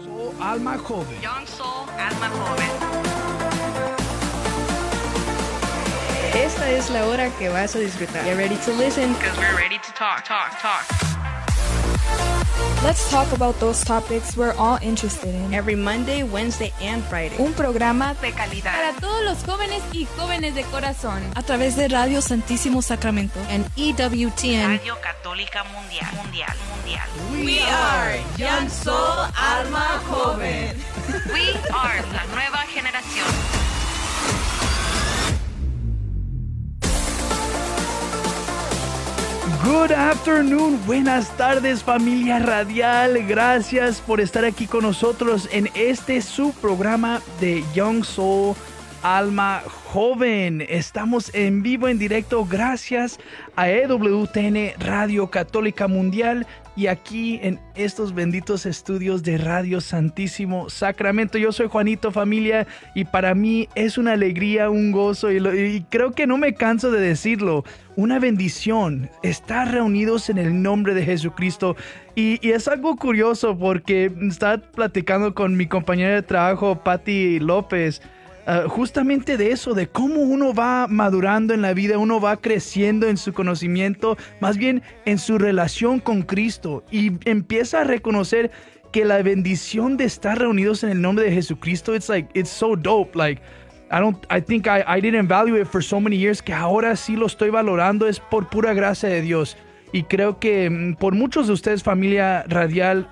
Soul Alma Joven. Young Soul Alma Joven. Esta es la hora que vas a disfrutar. Get ready to listen. Because we're ready to talk. Let's talk about those topics we're all interested in. Every Monday, Wednesday, and Friday. Un programa De calidad. Para todos los jóvenes y jóvenes de corazón. a través de Radio Santísimo Sacramento and EWTN. Radio Católica Mundial. We are Young Soul Alma Joven. We are la nueva generación. Good afternoon, buenas tardes familia radial, gracias por estar aquí con nosotros en este su programa de Young Soul Alma Joven. Estamos en vivo, en directo, gracias a EWTN Radio Católica Mundial y aquí en estos benditos estudios de Radio Santísimo Sacramento. Yo soy Juanito, familia, y para mí es una alegría, un gozo y creo que no me canso de decirlo, una bendición estar reunidos en el nombre de Jesucristo. Y es algo curioso porque estaba platicando con mi compañera de trabajo, Patti López, justamente de eso, de cómo uno va madurando en la vida, uno va creciendo en su conocimiento, más bien en su relación con Cristo, y empieza a reconocer que la bendición de estar reunidos en el nombre de Jesucristo, it's so dope. I think I didn't value it for so many years, que ahora sí lo estoy valorando, es por pura gracia de Dios. Y creo que por muchos de ustedes, familia radial,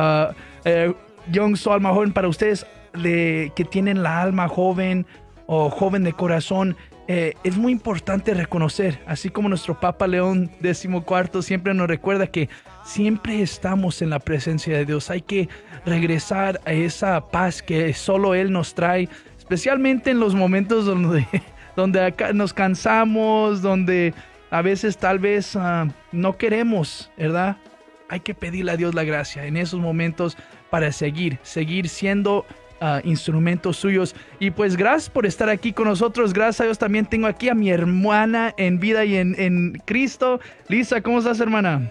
Young Soul Alma Joven, para ustedes que tienen la alma joven o joven de corazón, es muy importante reconocer, así como nuestro Papa León XIV siempre nos recuerda que siempre estamos en la presencia de Dios. Hay que regresar a esa paz que solo Él nos trae, especialmente en los momentos donde acá nos cansamos, donde a veces tal vez no queremos, ¿verdad? Hay que pedirle a Dios la gracia en esos momentos para seguir siendo instrumentos suyos. Y pues gracias por estar aquí con nosotros. Gracias a Dios también tengo aquí a mi hermana en vida y en Cristo. Lisa, ¿cómo estás, hermana?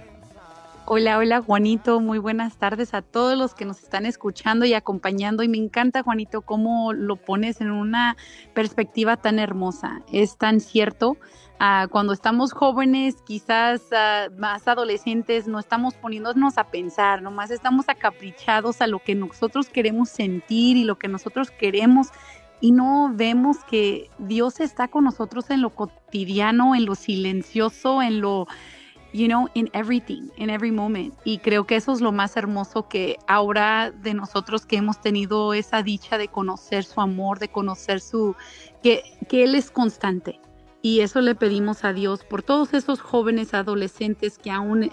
Hola Juanito, muy buenas tardes a todos los que nos están escuchando y acompañando, y me encanta, Juanito, cómo lo pones en una perspectiva tan hermosa. Es tan cierto. Cuando estamos jóvenes, quizás más adolescentes, no estamos poniéndonos a pensar, nomás estamos acaprichados a lo que nosotros queremos sentir y lo que nosotros queremos, y no vemos que Dios está con nosotros en lo cotidiano, en lo silencioso, en lo, in everything, in every moment. Y creo que eso es lo más hermoso, que ahora de nosotros que hemos tenido esa dicha de conocer su amor, de conocer que Él es constante. Y eso le pedimos a Dios por todos esos jóvenes adolescentes que aún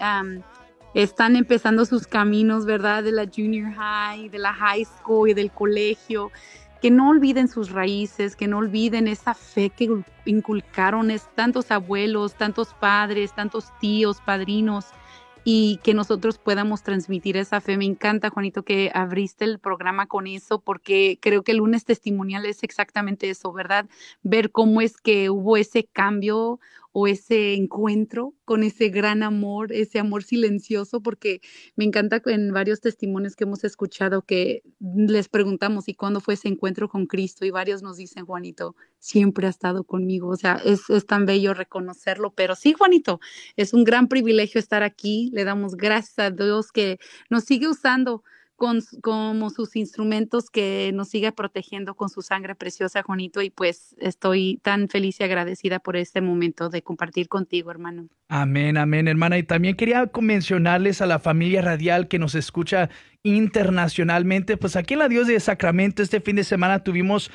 están empezando sus caminos, ¿verdad? De la junior high, de la high school y del colegio. Que no olviden sus raíces, que no olviden esa fe que inculcaron tantos abuelos, tantos padres, tantos tíos, padrinos, y que nosotros podamos transmitir esa fe. Me encanta, Juanito, que abriste el programa con eso, porque creo que el lunes testimonial es exactamente eso, ¿verdad? Ver cómo es que hubo ese cambio o ese encuentro con ese gran amor, ese amor silencioso, porque me encanta en varios testimonios que hemos escuchado que les preguntamos, ¿y cuándo fue ese encuentro con Cristo? Y varios nos dicen, Juanito, siempre ha estado conmigo. O sea, es tan bello reconocerlo, pero sí, Juanito, es un gran privilegio estar aquí. Le damos gracias a Dios que nos sigue usando como sus instrumentos, que nos sigue protegiendo con su sangre preciosa, Juanito, y pues estoy tan feliz y agradecida por este momento de compartir contigo, hermano. Amén, hermana. Y también quería mencionarles a la familia radial que nos escucha internacionalmente. Pues aquí en la Diócesis de Sacramento este fin de semana tuvimos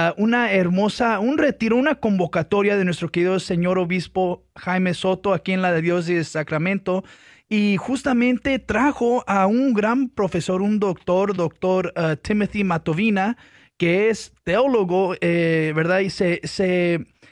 un retiro, una convocatoria de nuestro querido señor obispo Jaime Soto aquí en la Diócesis de Sacramento. Y justamente trajo a un gran profesor, un doctor Timothy Matovina, que es teólogo, ¿verdad? Y se